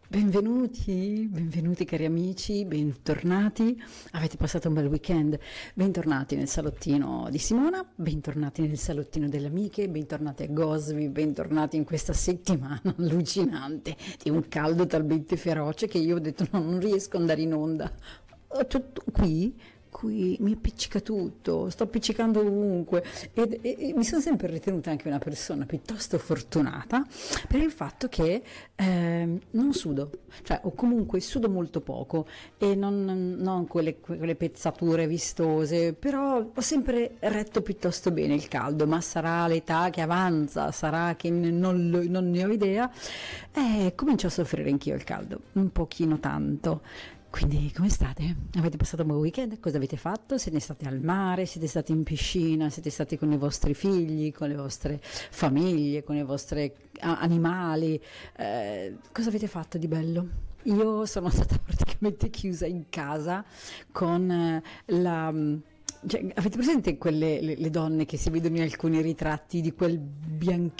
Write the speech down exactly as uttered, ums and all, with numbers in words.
Benvenuti, benvenuti cari amici, bentornati. Avete passato un bel weekend. Bentornati nel salottino di Simona, bentornati nel salottino delle amiche, bentornati a Gosvi, bentornati in questa settimana allucinante di un caldo talmente feroce che io ho detto no, non riesco ad andare in onda. Ho tutto qui. Qui mi appiccica tutto, sto appiccicando ovunque e, e, e mi sono sempre ritenuta anche una persona piuttosto fortunata per il fatto che eh, non sudo, cioè o comunque sudo molto poco e non, non quelle, quelle pezzature vistose, però ho sempre retto piuttosto bene il caldo, ma sarà l'età che avanza, sarà che non, lo, non ne ho idea, e comincio a soffrire anch'io il caldo, un pochino tanto. Quindi come state? Avete passato un buon weekend? Cosa avete fatto? Siete stati al mare? Siete stati in piscina? Siete stati con i vostri figli, con le vostre famiglie, con i vostri animali? Eh, cosa avete fatto di bello? Io sono stata praticamente chiusa in casa con eh, la... Cioè, avete presente quelle le, le donne che si vedono in alcuni ritratti di quel bianchino